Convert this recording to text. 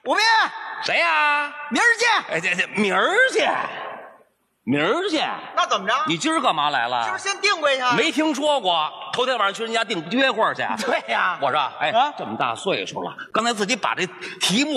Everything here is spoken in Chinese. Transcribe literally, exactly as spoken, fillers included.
武斌， 谁呀？ 明儿见。 哎，这这明儿见，明儿见。 那怎么着？ 你今儿干嘛来了？ 今儿先定位去。 没听说过，头天晚上去人家订约会去。 对呀、 我说，哎， 啊这么大岁数了，刚才自己把这题目